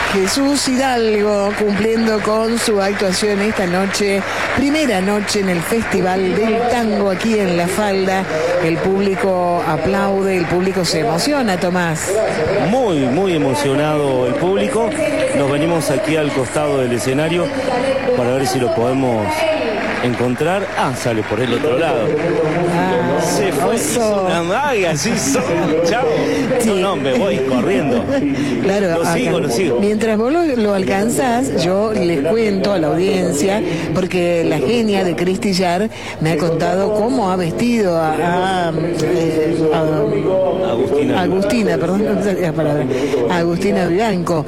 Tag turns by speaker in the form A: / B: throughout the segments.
A: Jesús Hidalgo cumpliendo con su actuación esta noche, primera noche en el Festival del Tango aquí en La Falda. El público aplaude, el público se emociona, Tomás.
B: Muy, muy emocionado el público. Nos venimos aquí al costado del escenario para ver si lo podemos encontrar. Sale por el otro lado. Se fue, hizo una magia, sí, chao. Sí. No, me voy corriendo.
A: Claro, lo sigo. Mientras vos lo alcanzás, yo les cuento a la audiencia, porque la genia de Cristi Yar me ha contado cómo ha vestido a Agustina Vivanco.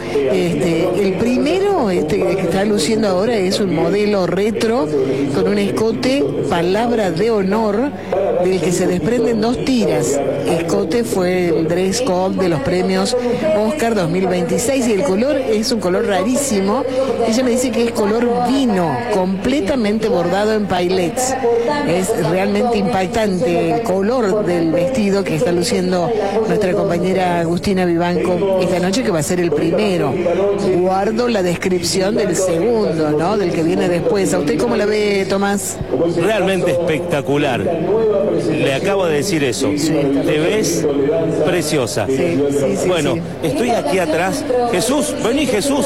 A: El primero que está luciendo ahora es un modelo retro con un escote palabra de honor del que se desprenden 2 tiras. Escote fue el dress code de los premios Oscar 2026 y el color es un color rarísimo. Ella me dice que es color vino, completamente bordado en pailets. Es realmente impactante el color del vestido que está luciendo nuestra compañera Agustina Vivanco esta noche, que va a ser el primero. Guardo la descripción del segundo, ¿no? Del que viene después. ¿A usted cómo la ve, Tomás?
B: Realmente espectacular. Le acabo de decir eso. Sí, te ves preciosa. Sí, bueno, estoy aquí atrás. Jesús, vení, Jesús.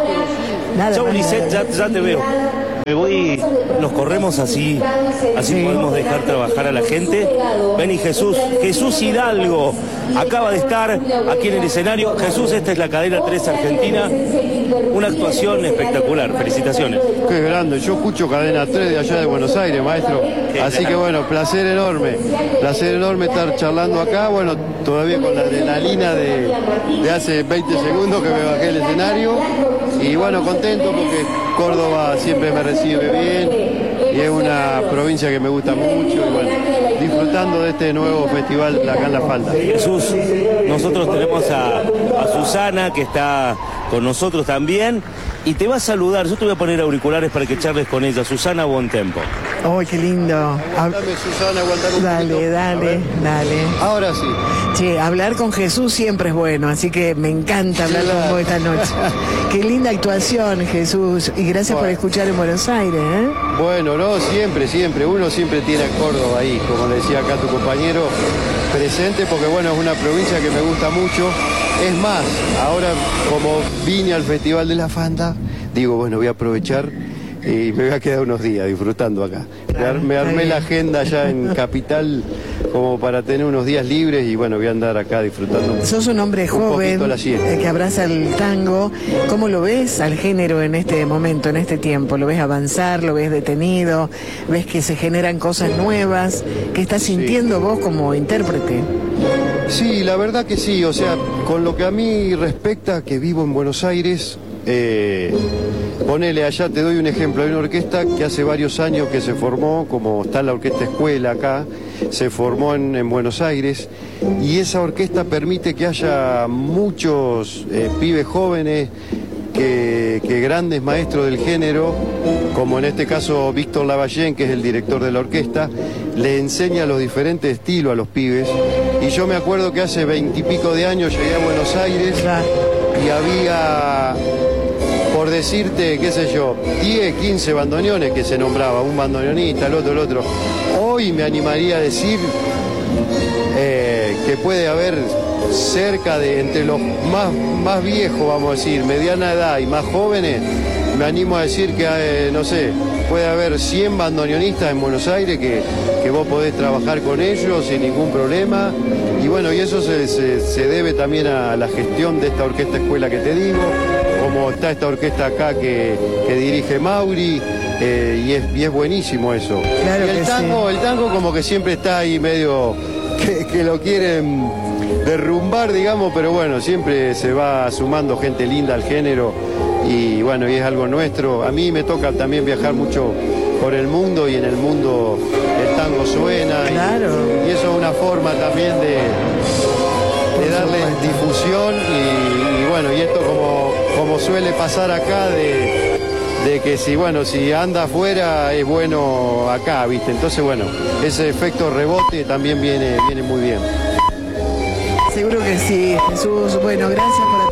B: Chau, Lisette, ya te veo. Me voy, nos corremos así podemos dejar trabajar a la gente. Vení, Jesús Hidalgo acaba de estar aquí en el escenario. Jesús, esta es la cadena 3 Argentina, una actuación espectacular, felicitaciones.
C: Qué grande, yo escucho cadena 3 de allá de Buenos Aires, maestro. Así que bueno, placer enorme estar charlando acá, bueno, todavía con la adrenalina de hace 20 segundos que me bajé del escenario. Y bueno, contento porque Córdoba siempre me recibe bien y es una provincia que me gusta mucho y bueno, disfrutando de este nuevo festival acá en La Falda.
B: Jesús, nosotros tenemos a Susana que está con nosotros también y te va a saludar. Yo te voy a poner auriculares para que charles con ella. Susana Bontempo.
A: ¡Oh, qué lindo!
C: Dame, Susana, aguantar un poquito.
A: Dale.
C: Ahora sí.
A: Che, hablar con Jesús siempre es bueno, así que me encanta hablar con vos esta noche. Qué linda actuación, Jesús, y gracias por escuchar en Buenos Aires, ¿eh?
C: Bueno, no, siempre, uno siempre tiene a Córdoba ahí, como le decía acá tu compañero, presente, porque bueno, es una provincia que me gusta mucho. Es más, ahora como vine al Festival de La Falda, digo, bueno, voy a aprovechar y me voy a quedar unos días disfrutando acá. Me armé la agenda allá en Capital como para tener unos días libres y bueno, voy a andar acá disfrutando.
A: Sos un hombre joven que abraza el tango. ¿Cómo lo ves al género en este momento, en este tiempo? ¿Lo ves avanzar? ¿Lo ves detenido? ¿Ves que se generan cosas nuevas? ¿Qué estás sintiendo vos como intérprete?
C: Sí, la verdad que sí. O sea, con lo que a mí respecta, que vivo en Buenos Aires... ponele allá, te doy un ejemplo, hay una orquesta que hace varios años que se formó, como está la Orquesta Escuela acá, se formó en Buenos Aires y esa orquesta permite que haya muchos pibes jóvenes que grandes maestros del género, como en este caso Víctor Lavallén, que es el director de la orquesta, le enseña los diferentes estilos a los pibes. Y yo me acuerdo que hace 20 y pico de años llegué a Buenos Aires y había, por decirte, qué sé yo, 10, 15 bandoneones que se nombraba, un bandoneonista, el otro. Hoy me animaría a decir que puede haber cerca de, entre los más viejos, vamos a decir, mediana edad y más jóvenes, me animo a decir que, no sé, puede haber 100 bandoneonistas en Buenos Aires que vos podés trabajar con ellos sin ningún problema. Y bueno, y eso se debe también a la gestión de esta Orquesta Escuela que te digo, como está esta orquesta acá que dirige Mauri, y es buenísimo eso.
A: Claro,
C: y el tango como que siempre está ahí medio que lo quieren derrumbar, digamos, pero bueno, siempre se va sumando gente linda al género y bueno, y es algo nuestro. A mí me toca también viajar mucho por el mundo y en el mundo el tango suena.
A: Claro.
C: Y eso es una forma también de darle difusión y bueno, y esto como suele pasar acá de que si anda afuera es bueno acá, ¿viste? Entonces bueno, ese efecto rebote también viene muy bien.
A: Seguro que sí, Jesús. Bueno, gracias por atender.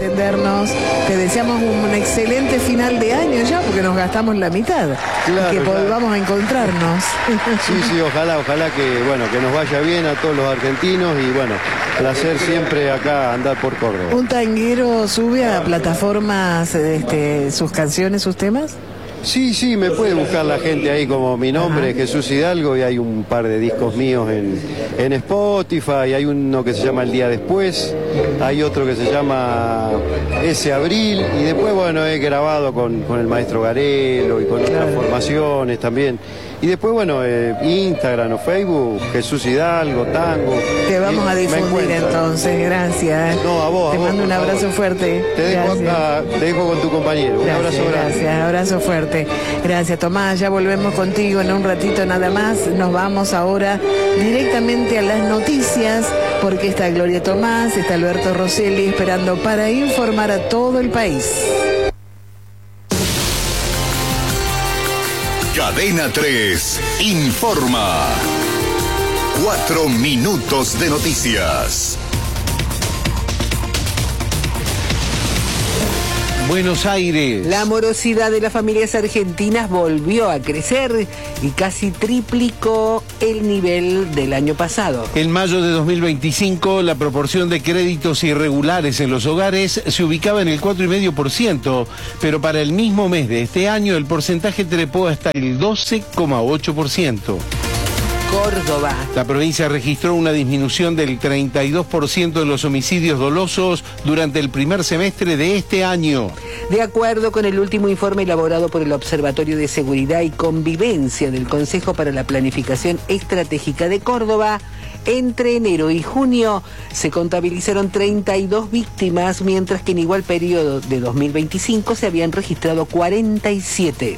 A: entendernos. Te deseamos un excelente final de año ya, porque nos gastamos la mitad.
C: Claro,
A: y que volvamos a encontrarnos.
C: Sí, ojalá que nos vaya bien a todos los argentinos y bueno, placer siempre acá andar por Córdoba.
A: ¿Un tanguero sube a plataformas sus canciones, sus temas?
C: Sí, me puede buscar la gente ahí como mi nombre, es Jesús Hidalgo, y hay un par de discos míos en Spotify, hay uno que se llama El Día Después, hay otro que se llama Ese Abril, y después, bueno, he grabado con el maestro Garelo y con otras formaciones también. Y después, bueno, Instagram o Facebook, Jesús Hidalgo, Tango.
A: Te vamos a difundir entonces, gracias.
C: No, a vos.
A: Te mando un abrazo fuerte.
C: Te dejo con tu compañero. Un abrazo grande.
A: Gracias, abrazo fuerte. Gracias, Tomás. Ya volvemos contigo en un ratito nada más. Nos vamos ahora directamente a las noticias, porque está Gloria Tomás, está Alberto Rosselli esperando para informar a todo el país.
D: Cadena 3 informa. 4 minutos de noticias.
E: Buenos Aires.
F: La morosidad de las familias argentinas volvió a crecer y casi triplicó el nivel del año pasado.
E: En mayo de 2025, la proporción de créditos irregulares en los hogares se ubicaba en el 4,5%, pero para el mismo mes de este año el porcentaje trepó hasta el 12,8%.
F: Córdoba.
E: La provincia registró una disminución del 32% de los homicidios dolosos durante el primer semestre de este año.
F: De acuerdo con el último informe elaborado por el Observatorio de Seguridad y Convivencia del Consejo para la Planificación Estratégica de Córdoba, entre enero y junio se contabilizaron 32 víctimas, mientras que en igual periodo de 2025 se habían registrado 47.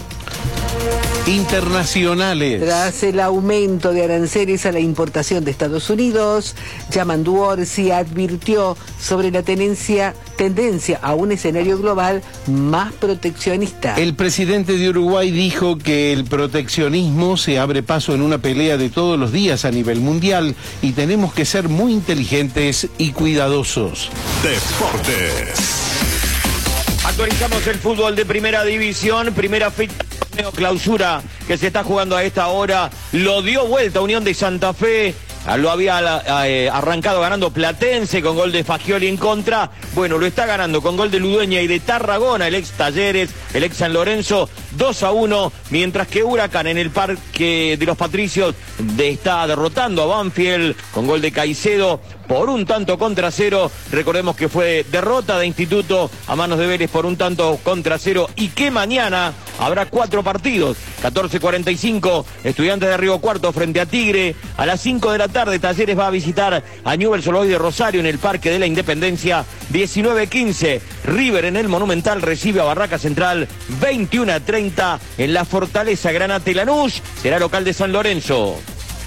E: Internacionales.
F: Tras el aumento de aranceles a la importación de Estados Unidos, Yamandu Orsi advirtió sobre la tendencia a un escenario global más proteccionista.
E: El presidente de Uruguay dijo que el proteccionismo se abre paso en una pelea de todos los días a nivel mundial y tenemos que ser muy inteligentes y cuidadosos.
D: Deportes.
G: Actualizamos el fútbol de primera división, primera fecha del torneo clausura que se está jugando a esta hora. Lo dio vuelta Unión de Santa Fe. Lo había arrancado ganando Platense con gol de Fagioli en contra. Bueno, lo está ganando con gol de Ludueña y de Tarragona, el ex Talleres, el ex San Lorenzo, 2-1, mientras que Huracán en el Parque de los Patricios está derrotando a Banfield con gol de Caicedo por 1-0. Recordemos que fue derrota de Instituto a manos de Vélez por 1-0 y que mañana habrá 4 partidos. 14:45, Estudiantes de Río Cuarto frente a Tigre. A las 5 de la tarde, Talleres va a visitar a Newell's Old Boys de Rosario en el Parque de la Independencia. 19:15, River en el Monumental recibe a Barraca Central. 21:30, en la Fortaleza Granate Lanús será local de San Lorenzo.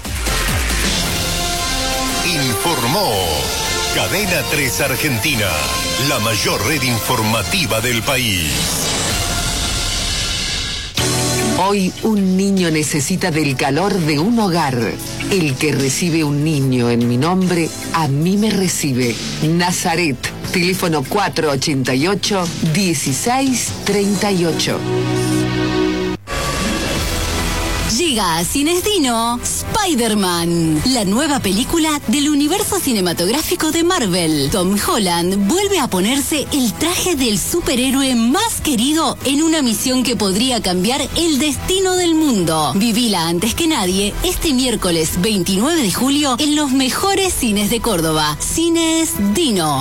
D: Informó Cadena 3 Argentina, la mayor red informativa del país.
F: Hoy un niño necesita del calor de un hogar. El que recibe un niño en mi nombre, a mí me recibe. Nazaret, teléfono 488-1638.
H: Llega a Cines Dino Spider-Man, la nueva película del universo cinematográfico de Marvel. Tom Holland vuelve a ponerse el traje del superhéroe más querido en una misión que podría cambiar el destino del mundo. Vivila antes que nadie este miércoles 29 de julio en los mejores cines de Córdoba. Cines Dino.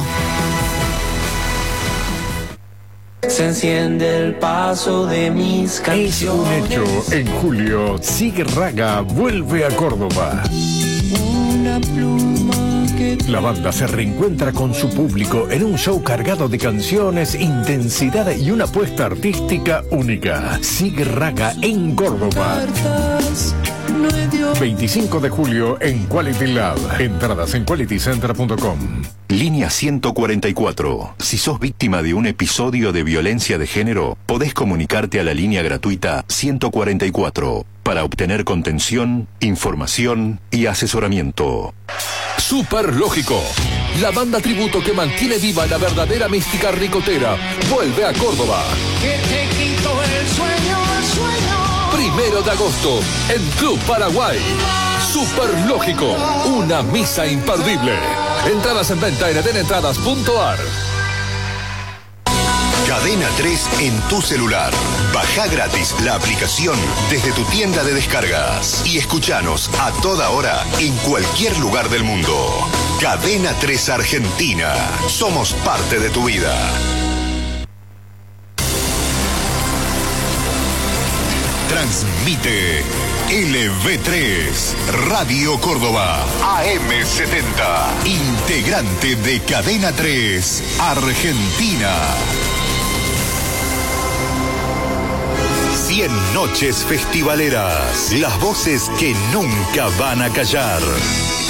I: Se enciende el paso de mis canciones.
J: Es un hecho, en julio, Sig Raga vuelve a Córdoba.
I: Una pluma que...
J: La banda se reencuentra con su público en un show cargado de canciones, intensidad y una apuesta artística única. Sig Raga en Córdoba. 25 de julio en Quality Lab. Entradas en qualitycenter.com.
D: Línea 144. Si sos víctima de un episodio de violencia de género, podés comunicarte a la línea gratuita 144 para obtener contención, información y asesoramiento.
K: Super lógico. la banda tributo que mantiene viva la verdadera mística ricotera, vuelve a Córdoba.
L: Que te quito el sueño, el sueño.
K: 1 de agosto, en Club Paraguay. Superlógico, una misa imperdible. Entradas en venta en edenentradas.ar.
M: Cadena 3 en tu celular. Baja gratis la aplicación desde tu tienda de descargas y escuchanos a toda hora en cualquier lugar del mundo. Cadena 3 Argentina. Somos parte de tu vida. Transmite LV3 Radio Córdoba AM70. Integrante de Cadena 3 Argentina. 100 noches festivaleras. Las voces que nunca van a callar.